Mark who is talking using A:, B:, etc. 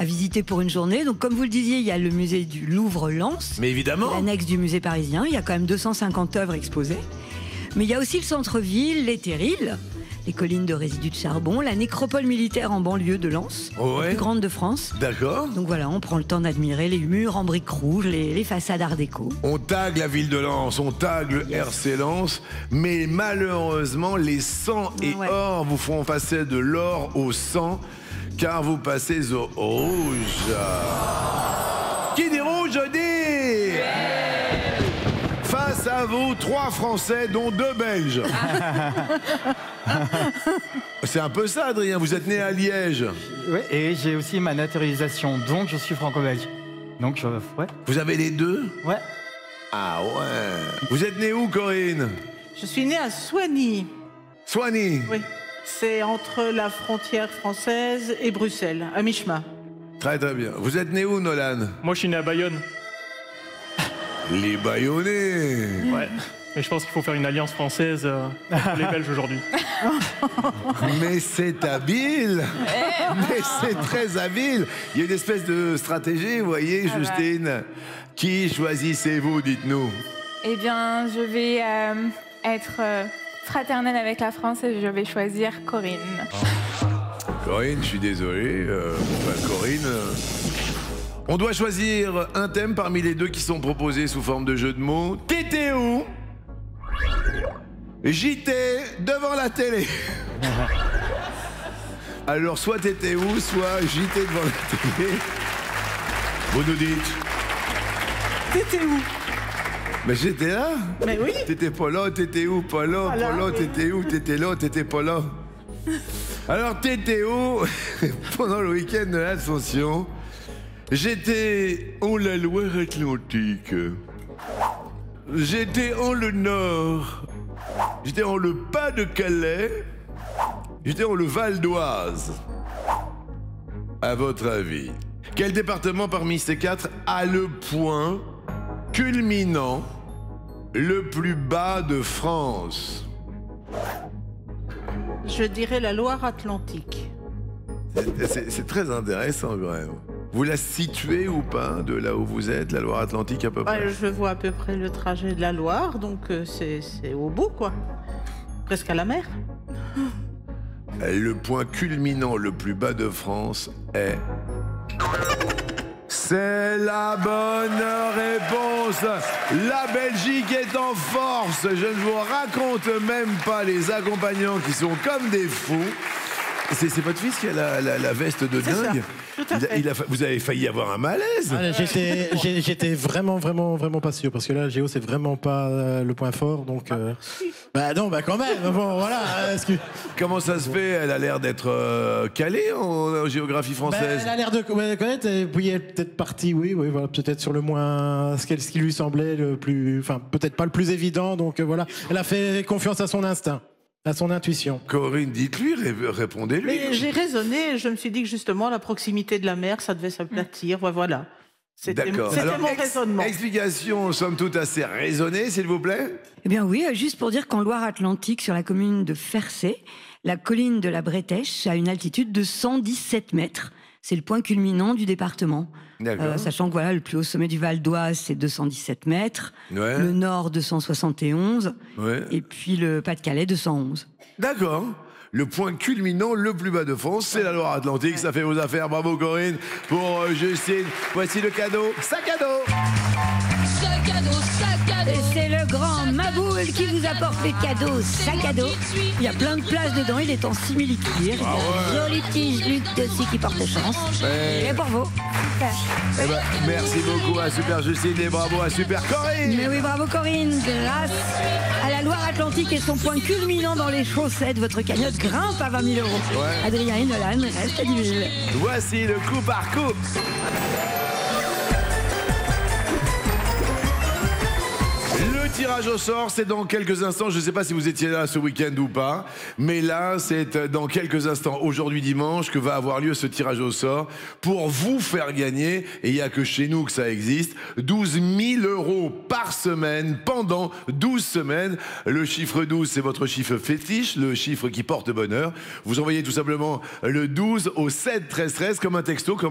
A: à visiter pour une journée. Donc comme vous le disiez, il y a le musée du Louvre-Lens.
B: Mais évidemment.
A: L'annexe du musée parisien. Il y a quand même 250 œuvres exposées. Mais il y a aussi le centre-ville, les terrils, les collines de résidus de charbon, la nécropole militaire en banlieue de Lens, la plus grande de France.
B: D'accord.
A: Donc voilà, on prend le temps d'admirer les murs en briques rouges, les façades art déco.
B: On tague la ville de Lens, on tague le RC Lens, mais malheureusement, les sang et or vous font passer de l'or au sang, car vous passez au rouge. Qui dit rouge dit face à vous, 3 Français, dont 2 Belges. C'est un peu ça, Adrien. Vous êtes né à Liège.
C: Oui, et j'ai aussi ma naturalisation, donc je suis franco-belge. Donc, ouais.
B: Vous avez les deux?
C: Ouais.
B: Ah ouais. Vous êtes né où, Corinne?
D: Je suis née à Soigny.
B: Soigny?
D: Oui. C'est entre la frontière française et Bruxelles, à mi-chemin.
B: Très très bien. Vous êtes né où, Nolan?
E: Moi, je suis né à Bayonne.
B: Les Bayonnais.
E: Ouais. Mais je pense qu'il faut faire une alliance française pour les Belges aujourd'hui.
B: Mais c'est habile. Mais c'est très habile. Il y a une espèce de stratégie, vous voyez, Justine. Qui choisissez-vous, dites-nous?
F: Eh bien, je vais être fraternelle avec la France et je vais choisir Corinne.
B: Corinne, je suis désolé. Corinne... On doit choisir un thème parmi les deux qui sont proposés sous forme de jeu de mots. T'étais où? J'étais devant la télé. Alors, soit t'étais où, soit j'étais devant la télé. Vous nous dites.
D: T'étais où?
B: Mais j'étais là.
D: Mais oui.
B: T'étais pas là, t'étais où? Pas là,
D: Voilà,
B: pas là,
D: oui.
B: t'étais où? T'étais là, t'étais pas là. Alors, t'étais où pendant le week-end de l'Ascension? J'étais en la Loire-Atlantique. J'étais en le Nord. J'étais en le Pas-de-Calais. J'étais en le Val d'Oise. À votre avis, quel département parmi ces 4 a le point culminant le plus bas de France?
D: Je dirais la Loire-Atlantique.
B: C'est très intéressant quand même. Vous la situez ou pas de là où vous êtes, la Loire-Atlantique à peu près?
D: Je vois à peu près le trajet de la Loire, donc c'est au bout, quoi. Presque à la mer.
B: Le point culminant le plus bas de France est... C'est la bonne réponse. La Belgique est en force. Je ne vous raconte même pas les accompagnants qui sont comme des fous. C'est votre fils qui a la veste de dingue.
D: Tout à fait.
B: Vous avez failli avoir un malaise.
G: J'étais vraiment pas sûr parce que là, Géo, c'est vraiment pas le point fort. Donc, bah non, bah quand même. Bon, voilà.
B: Comment ça se fait? Elle a l'air d'être calée en géographie française.
G: Elle a l'air de connaître. Et puis elle est peut-être partie, oui, voilà, peut-être sur le moins, ce qui lui semblait le plus, enfin, peut-être pas le plus évident. Donc voilà, elle a fait confiance à son instinct. À son intuition.
B: Corinne, dites-lui, répondez-lui.
D: Mais j'ai raisonné, je me suis dit que justement, la proximité de la mer, ça devait s'aplatir. Voilà. C'était mon raisonnement.
B: Explication, somme toute, assez raisonnée, s'il vous plaît.
A: Eh bien oui, juste pour dire qu'en Loire-Atlantique, sur la commune de Fercé, la colline de la Bretèche a une altitude de 117 mètres. C'est le point culminant du département. Sachant que voilà, le plus haut sommet du Val d'Oise, c'est 217 mètres.
B: Ouais.
A: Le Nord, 271.
B: Ouais.
A: Et puis le Pas-de-Calais, 211.
B: D'accord. Le point culminant le plus bas de France, c'est la Loire-Atlantique. Ça fait vos affaires. Bravo, Corinne. Pour Justine, voici le cadeau. Sac à dos.
H: Sac à dos, sac à dos.
A: Et c'est le grand Maboul qui vous apporte les cadeaux sac à dos. Il y a plein de places dedans, il est en simili-cuir. Il y a une jolie tige lutte aussi qui porte chance. Et pour vous.
B: Eh ben, merci beaucoup à Super Justine et bravo à Super Corinne.
A: Mais oui, bravo Corinne. Grâce à la Loire-Atlantique et son point culminant dans les chaussettes, votre cagnotte grimpe à 20 000 €.
B: Ouais.
A: Adrien et Nolan restent à 10 000.
B: Voici le coup par coup. Le tirage au sort, c'est dans quelques instants. Je ne sais pas si vous étiez là ce week-end ou pas, mais là, c'est dans quelques instants, aujourd'hui dimanche, que va avoir lieu ce tirage au sort pour vous faire gagner, et il n'y a que chez nous que ça existe, 12 000 € par semaine pendant 12 semaines. Le chiffre 12, c'est votre chiffre fétiche, le chiffre qui porte bonheur. Vous envoyez tout simplement le 12 au 7 13 13 comme un texto.